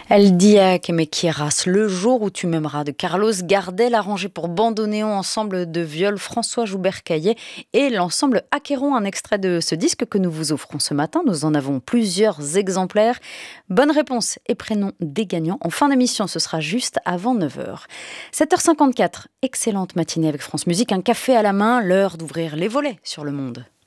El dia que me quieras, le jour où tu m'aimeras de Carlos Gardel, arrangé pour bandoneon, ensemble de viol François Joubert-Caillet et l'ensemble Acquéron, un extrait de ce disque que nous vous offrons ce matin. Nous en avons plusieurs exemplaires. Bonne réponse et prénom des gagnants. En fin d'émission, ce sera juste avant 9h. 7h54, excellente matinée avec France Musique, un café à la main, l'heure d'ouvrir les volets sur le monde.